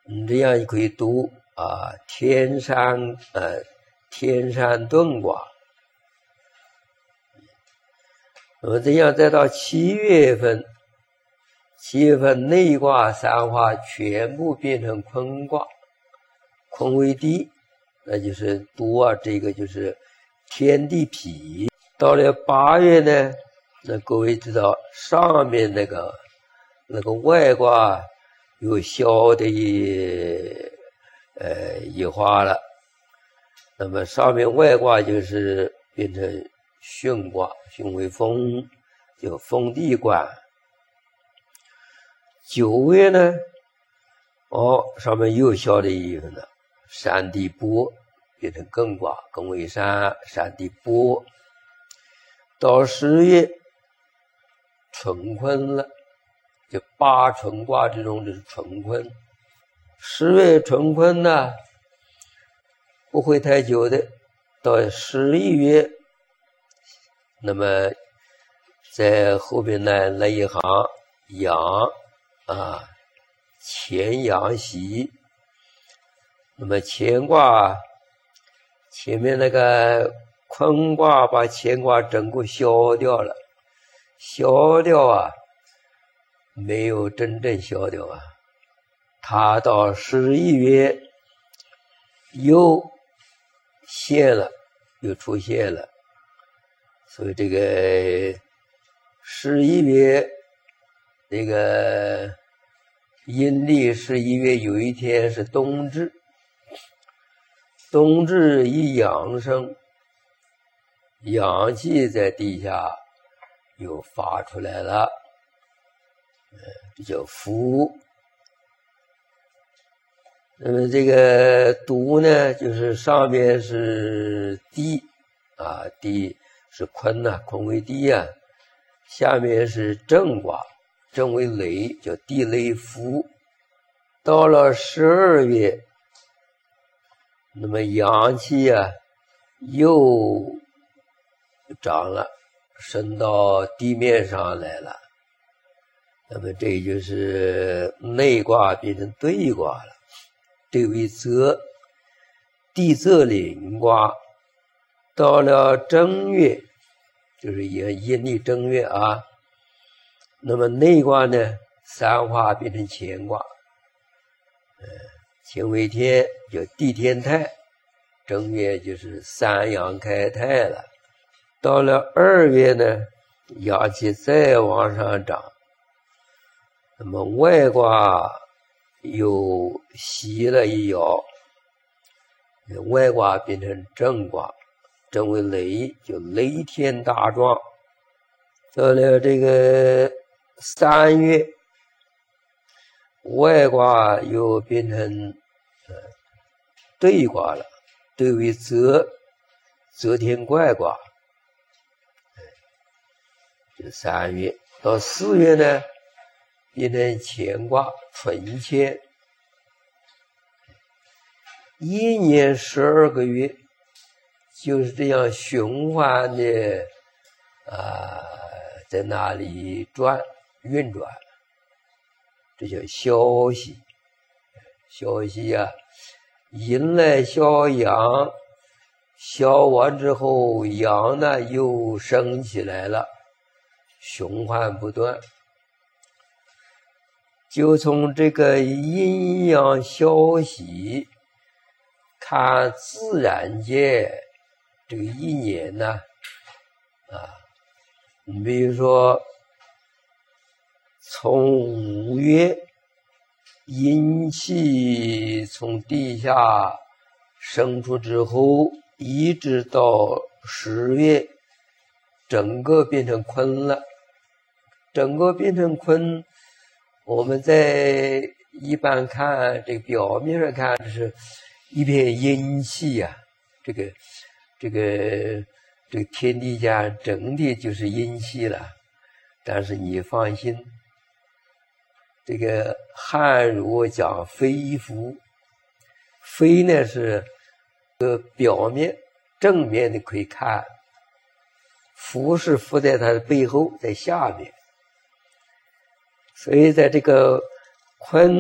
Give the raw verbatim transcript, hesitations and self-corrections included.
你这样就可以读啊，天山呃天山遁卦。那么这样再到七月份，七月份内卦三化全部变成坤卦，坤为地，那就是读啊，这个就是天地痞。到了八月呢，那各位知道上面那个那个外卦有小的一呃一化了，那么上面外卦就是变成巽卦，巽为风，就风地观。九月呢，哦，上面又小的一个呢，山地剥，变成艮卦，艮为山，山地剥。到十月春坤了，就八春卦之中就是春坤。十月春坤呢，不会太久的，到十一月，那么在后边呢来一行阳啊，乾阳喜。那么乾卦前面那个坤卦把乾卦整个消掉了，消掉啊，没有真正消掉啊，它到十一月又现了，又出现了。所以这个十一月那个阴历十一月有一天是冬至，冬至一阳生，阳气在地下又发出来了，这叫伏。那么这个独呢，就是上面是地啊，地是坤呐、啊，坤为地啊，下面是震卦，震为雷，叫地雷伏。到了十二月，那么阳气啊又长了，升到地面上来了。那么这就是内卦变成兑卦了，兑为泽，地泽临卦。到了正月，就是阴历正月啊，那么内卦呢三化变成乾卦，呃，乾为天，叫地天泰，正月就是三阳开泰了。到了二月呢，阳气再往上涨，那么外卦又袭了一爻，外卦变成正卦，正为雷，就雷天大壮。到了这个三月，外卦又变成呃兑卦了，兑为泽，泽天怪卦。这三月到四月呢，变成乾卦，纯乾。一年十二个月就是这样循环的啊，在那里转运转，这叫消息。消息啊，阴来消阳，消完之后阳呢又升起来了，循环不断。就从这个阴阳消息看自然界这个一年呢，啊，你比如说从五月阴气从地下生出之后，一直到十月，整个变成坤了。整个变成坤，我们在一般看这个表面上看，这是一片阴气呀、啊，这个这个这个天地间整体就是阴气了。但是你放心，这个汉儒讲非伏，非呢是个表面正面的可以看，伏是伏在它的背后，在下面。所以在这个坤